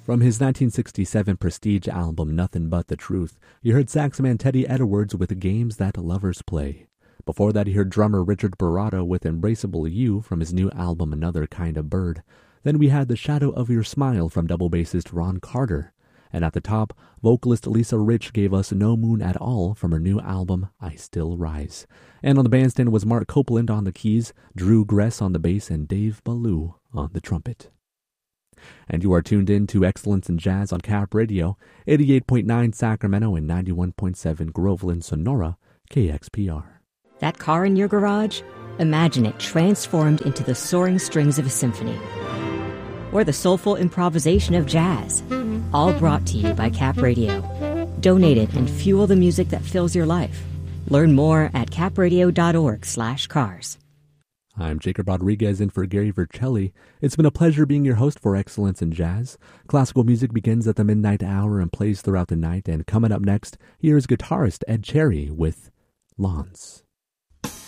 From his 1967 prestige album Nothing But the Truth, you heard saxoman Teddy Edwards with Games That Lovers Play. Before that, you heard drummer Richard Barato with Embraceable You from his new album Another Kind of Bird. Then we had The Shadow of Your Smile from double bassist Ron Carter. And at the top, vocalist Lisa Rich gave us No Moon at All from her new album I Still Rise. And on the bandstand was Mark Copeland on the keys, Drew Gress on the bass, and Dave Ballou on the trumpet. And you are tuned in to Excellence in Jazz on Cap Radio, 88.9 Sacramento and 91.7 Groveland, Sonora, KXPR. That car in your garage? Imagine it transformed into the soaring strings of a symphony. Or the soulful improvisation of jazz. All brought to you by Cap Radio. Donate it and fuel the music that fills your life. Learn more at capradio.org/cars. I'm Jacob Rodriguez in for Gary Vercelli. It's been a pleasure being your host for Excellence in Jazz. Classical music begins at the midnight hour and plays throughout the night. And coming up next, here's guitarist Ed Cherry with Lawns.